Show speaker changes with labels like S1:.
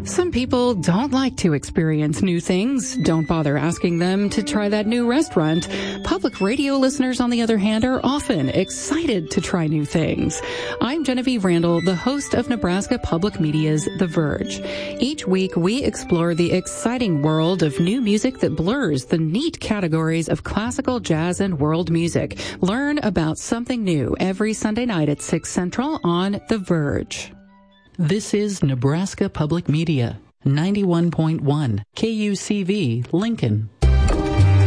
S1: Some people don't like to experience new things. Don't bother asking them to try that new restaurant. Public radio listeners, on the other hand, are often excited to try new things. I'm Genevieve Randall, the host of Nebraska Public Media's The Verge. Each week, we explore the exciting world of new music that blurs the neat categories of classical, jazz, and world music. Learn about something new every Sunday night at 6 Central on The Verge. This is Nebraska Public Media, 91.1 KUCV, Lincoln.